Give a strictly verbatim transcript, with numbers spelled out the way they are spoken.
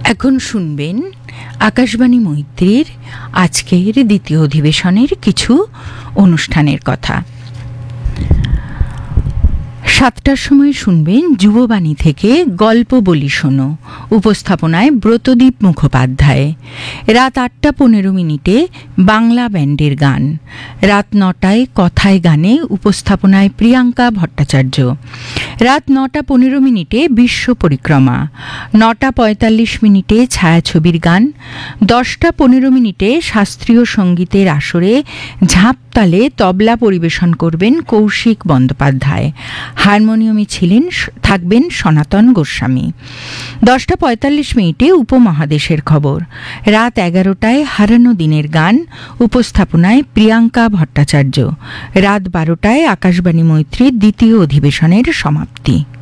এখন শুনবেন আকাশবাণী মৈত্রীর আজকের দ্বিতীয় অধিবেশনের কিছু অনুষ্ঠানের কথা। সাতটার সময় শুনবেন যুববাণী থেকে গল্প বলি শোনো, উপস্থাপনায় ব্রতদীপ মুখোপাধ্যায়। রাত আটটা পনেরো মিনিটে বাংলা ব্যান্ডের গান। রাত নটায় কথায় গানে, উপস্থাপনায় প্রিয়াঙ্কা ভট্টাচার্য। রাত নটা পনেরো মিনিটে বিশ্ব পরিক্রমা। নটা পঁয়তাল্লিশ মিনিটে ছায়াছবির গান। দশটা পনেরো মিনিটে শাস্ত্রীয় সঙ্গীতের আসরে ঝাঁপতালে তবলা পরিবেশন করবেন কৌশিক বন্দ্যোপাধ্যায়। হারমোনিয়ামে ছিলেন থাকবেন সনাতন গোস্বামী। দশটা পঁয়তাল্লিশ মিনিটে উপমহাদেশের খবর। রাত এগারোটায় হারানো দিনের গান, উপস্থাপনায় প্রিয়াঙ্কা ভট্টাচার্য। রাত বারোটায় আকাশবাণী মৈত্রীর দ্বিতীয় অধিবেশনের সমাপ্তি।